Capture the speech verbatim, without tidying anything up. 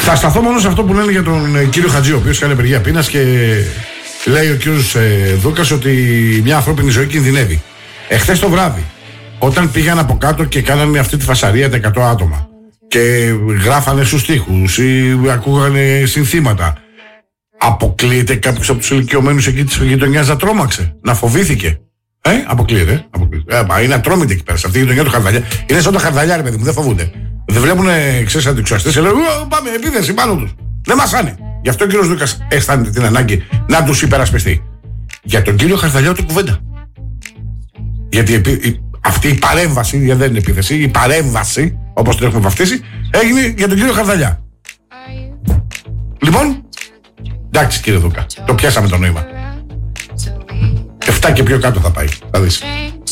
Θα σταθώ μόνο σε αυτό που λένε για τον ε, κύριο Χατζή, ο οποίος κάνει απεργία πείνας και λέει ο κύριος ε, Δούκας ότι μια ανθρώπινη ζωή κινδυνεύει. Εχθές το βράδυ, όταν πήγαν από κάτω και κάνανε αυτή τη φασαρία τα εκατό άτομα και γράφανε στους τοίχους ή ακούγανε συνθήματα, αποκλείεται κάποιος από τους ηλικιωμένους εκεί της γειτονιάς να τρόμαξε, να φοβήθηκε? Ε, αποκλείεται. αποκλείεται. Ε, είναι ατρόμητη εκεί πέρα, σε αυτή η γειτονιά του Χαρδαλιά. Είναι σαν τα Χαρδαλιά, ρε παιδί μου, δεν φοβούνται. Δεν βλέπουν, ξέρεις, αντιξουαστές και λένε πάμε, επίθεση πάνω τους. Δεν μασάνε. Γι' αυτό ο κύριος Δούκας αισθάνεται την ανάγκη να τους υπερασπιστεί. Για τον κύριο Χαρδαλιά ούτε κουβέντα. Γιατί η, αυτή η παρέμβαση, γιατί δεν είναι επίθεση, η παρέμβαση, όπως την έχουμε βαφτίσει, έγινε για τον κύριο Χαρδαλιά. Λοιπόν, εντάξει κύριε Δούκα, το πιάσαμε το νόημα. Εφτά και πιο κάτω θα πάει, θα δεις.